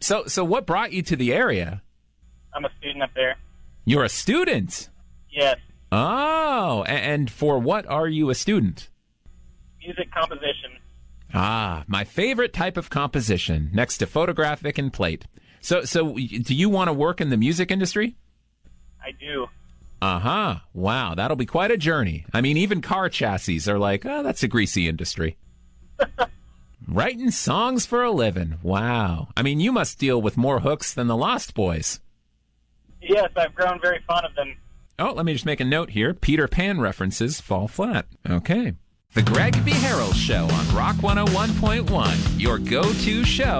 So what brought you to the area? I'm a student up there. You're a student? Yes. Oh, and for what are you a student? Music composition. Ah, my favorite type of composition, next to photographic and plate. So do you want to work in the music industry? I do. Uh-huh. Wow, that'll be quite a journey. I mean, even car chassis are like, oh, that's a greasy industry. Writing songs for a living. Wow. I mean, you must deal with more hooks than the Lost Boys. Yes, I've grown very fond of them. Oh, let me just make a note here. Peter Pan references fall flat. Okay. The Greg V. Harrell Show on Rock 101.1, your go-to show